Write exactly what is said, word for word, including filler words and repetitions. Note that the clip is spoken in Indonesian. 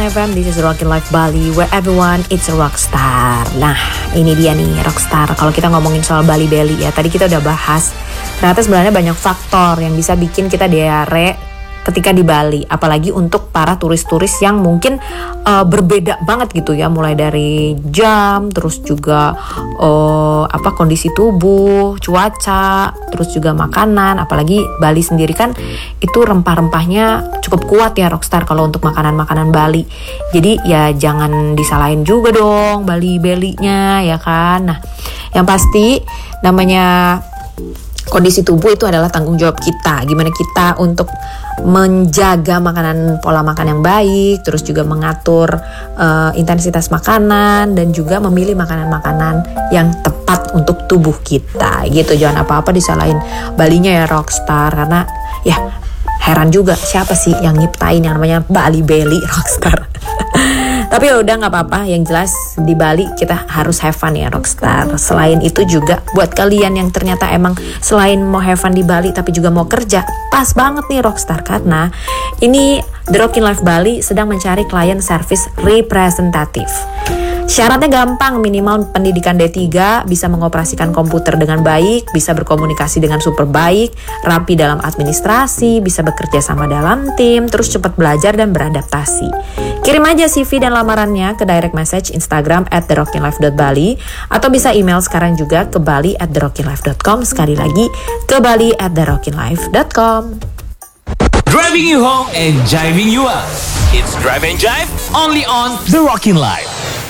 F M, this is Rockin' Life Bali, where everyone it's a rockstar. Nah, ini dia nih rockstar. Kalau kita ngomongin soal Bali Belly ya, tadi kita udah bahas. Ternyata sebenarnya banyak faktor yang bisa bikin kita diare ketika di Bali, apalagi untuk para turis-turis yang mungkin uh, berbeda banget gitu ya, mulai dari jam, terus juga uh, apa kondisi tubuh, cuaca, terus juga makanan. Apalagi Bali sendiri kan itu rempah-rempahnya cukup kuat ya rockstar kalau untuk makanan-makanan Bali. Jadi ya jangan disalahin juga dong Bali Belly-nya ya kan. Nah, yang pasti namanya kondisi tubuh itu adalah tanggung jawab kita. Gimana kita untuk menjaga makanan, pola makan yang baik, terus juga mengatur uh, intensitas makanan dan juga memilih makanan-makanan yang tepat untuk tubuh kita. Gitu, jangan apa-apa disalahin Balinya ya rockstar, karena ya heran juga siapa sih yang nyiptain yang namanya Bali Belly rockstar. Tapi ya udah nggak apa-apa, yang jelas di Bali kita harus have fun ya rockstar. Selain itu juga buat kalian yang ternyata emang selain mau have fun di Bali tapi juga mau kerja, pas banget nih rockstar, karena ini The Rockin' Life Bali sedang mencari klien service representatif. Syaratnya gampang, minimal pendidikan D tiga, bisa mengoperasikan komputer dengan baik, bisa berkomunikasi dengan super baik, rapi dalam administrasi, bisa bekerja sama dalam tim, terus cepat belajar dan beradaptasi. Kirim aja C V dan lamarannya ke direct message Instagram at the rockin life dot bali atau bisa email sekarang juga ke bali at the rockin life dot com. Sekali lagi ke bali at the rockin life dot com. Driving you home and jiving you up. It's Drive and Jive only on The Rockin' Life.